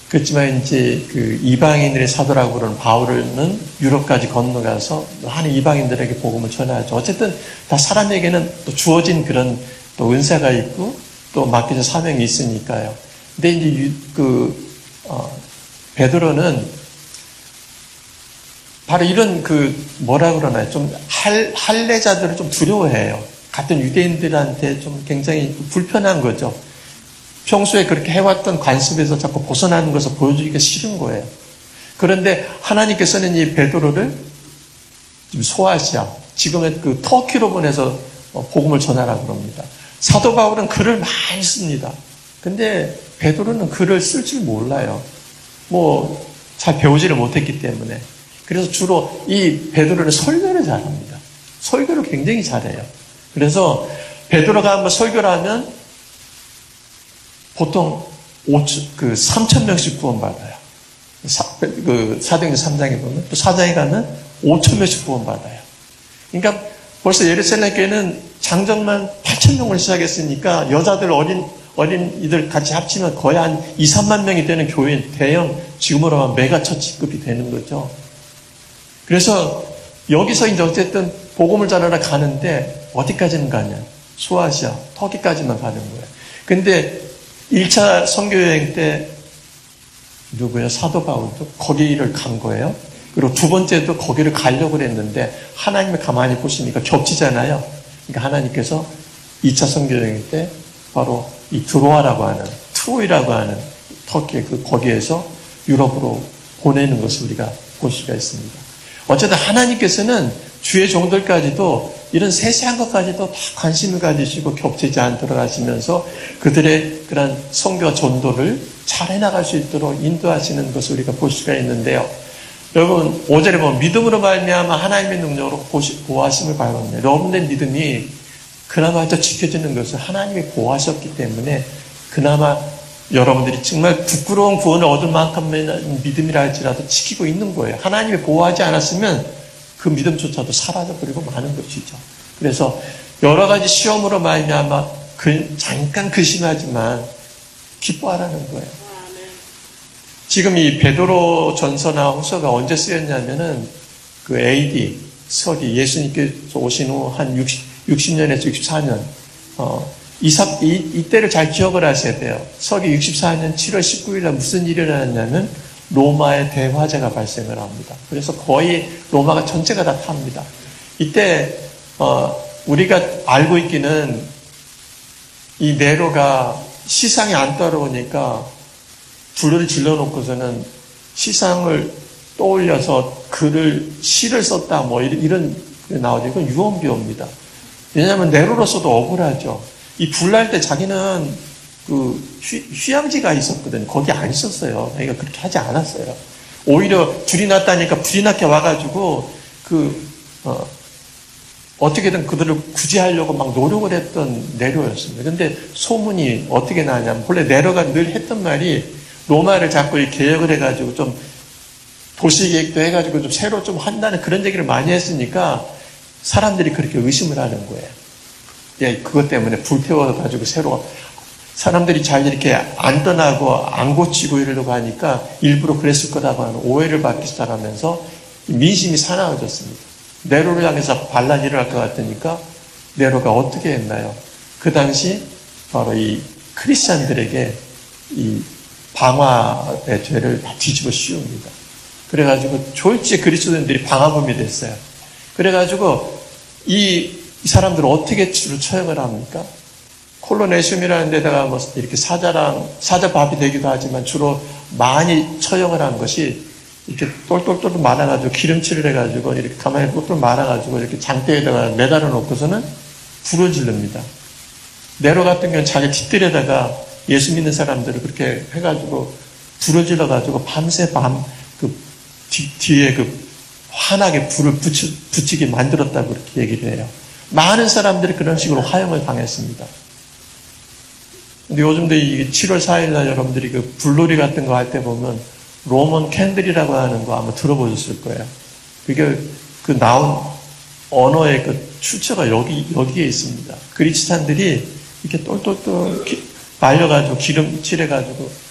그렇지만 이제 그 이방인들의 사도라고 그러는 바울은 유럽까지 건너가서 많은 이방인들에게 복음을 전하죠. 어쨌든 다 사람에게는 또 주어진 그런 또 은사가 있고 또 맡겨진 사명이 있으니까요. 근데 이제 베드로는 바로 이런 뭐라 그러나요? 좀 할례자들을 좀 두려워해요. 같은 유대인들한테 좀 굉장히 불편한 거죠. 평소에 그렇게 해왔던 관습에서 자꾸 벗어나는 것을 보여주기가 싫은 거예요. 그런데 하나님께서는 이 베드로를 지금 소아시아, 지금은 그 터키로 보내서 복음을 전하라고 그럽니다. 사도 바울은 글을 많이 씁니다. 근데 베드로는 글을 쓸 줄 몰라요. 잘 배우지를 못했기 때문에. 그래서 주로 이 베드로는 설교를 잘합니다. 설교를 굉장히 잘해요. 그래서 베드로가 한번 설교를 하면 보통 3,000명씩 구원받아요. 사도행전 3장에 보면 또 4장에 가면 5,000명씩 구원받아요. 그러니까 벌써 예루살렘 교회는 장정만 8,000명을 시작했으니까 여자들 어린이들 같이 합치면 거의 한 2, 3만 명이 되는 교회, 대형 지금으로 하면 메가처치급이 되는 거죠. 그래서 여기서 이제 어쨌든 복음을 전하러 가는데 어디까지는 가냐? 소아시아, 터키까지만 가는 거예요. 근데 1차 선교여행 때 누구예요? 사도 바울도 거기를 간 거예요. 그리고 두 번째도 거기를 가려고 했는데 하나님이 가만히 보시니까 겹치잖아요. 그러니까 하나님께서 2차 선교여행 때 바로 이 트로이라고 하는 터키 거기에서 유럽으로 보내는 것을 우리가 볼 수가 있습니다. 어쨌든 하나님께서는 주의 종들까지도 이런 세세한 것까지도 다 관심을 가지시고 겹치지 않도록 하시면서 그들의 그런 선교와 전도를 잘 해나갈 수 있도록 인도하시는 것을 우리가 볼 수가 있는데요. 여러분 5절에 보면 믿음으로 말미암아 하나님의 능력으로 보호하심을 받았네요. 여러분의 믿음이 그나마 더 지켜지는 것은 하나님이 보호하셨기 때문에 그나마 여러분들이 정말 부끄러운 구원을 얻을 만큼의 믿음이라 할지라도 지키고 있는 거예요. 하나님이 보호하지 않았으면 그 믿음조차도 사라져버리고 마는 것이죠. 그래서 여러 가지 시험으로 말미암아 잠깐 근심하지만 기뻐하라는 거예요. 지금 이 베드로 전서나 후서가 언제 쓰였냐면은 그 AD 서기 예수님께서 오신 후 한 60년에서 64년 이때를 잘 기억을 하셔야 돼요. 서기 64년 7월 19일 날 무슨 일이 일어났냐면 로마의 대화재가 발생을 합니다. 그래서 거의 로마가 전체가 다 탑니다. 이때 우리가 알고 있기는 이 네로가 시상이 안 따라오니까 불을 질러놓고서는 시상을 떠올려서 시를 썼다 이런 나오죠. 이건 유언비어입니다. 왜냐하면 네로로서도 억울하죠. 이 불날 때 자기는 휴양지가 있었거든요. 거기 안 있었어요. 그러니까 그렇게 하지 않았어요. 오히려 불이 났다니까 불이 나게 와가지고 어떻게든 그들을 구제하려고 막 노력을 했던 네로였습니다. 근데 소문이 어떻게 나냐면 원래 네로가 늘 했던 말이 로마를 자꾸 개혁을 해가지고 좀 도시계획도 해가지고 좀 새로 좀 한다는 그런 얘기를 많이 했으니까 사람들이 그렇게 의심을 하는 거예요. 예, 그것 때문에 불태워가지고 새로 사람들이 잘 이렇게 안 떠나고 안 고치고 이러려고 하니까 일부러 그랬을 거라고 하는 오해를 받기 시작하면서 민심이 사나워졌습니다. 네로를 향해서 반란이 일어날 것 같으니까 네로가 어떻게 했나요? 그 당시 바로 이 크리스찬들에게 이 방화의 죄를 다 뒤집어 씌웁니다. 그래가지고 졸지에 그리스도인들이 방화범이 됐어요. 그래가지고 이 사람들을 어떻게 주로 처형을 합니까? 콜로네슘이라는 데다가 이렇게 사자밥이 되기도 하지만 주로 많이 처형을 한 것이 이렇게 똘똘똘 말아가지고 기름칠을 해가지고 이렇게 가만히 똘똘 말아가지고 이렇게 장대에다가 매달아 놓고서는 불을 지릅니다. 네로 같은 경우는 자기 뒷뜰에다가 예수 믿는 사람들을 그렇게 해가지고 불을 질러가지고 밤새 뒤에 환하게 불을 붙이게 만들었다고 그렇게 얘기를 해요. 많은 사람들이 그런 식으로 화형을 당했습니다. 근데 요즘도 이 7월 4일 날 여러분들이 불놀이 같은 거 할 때 보면 로먼 캔들이라고 하는 거 아마 들어보셨을 거예요. 그게 나온 언어의 출처가 여기에 있습니다. 그리스찬들이 이렇게 똘똘똘 말려가지고 기름 칠해가지고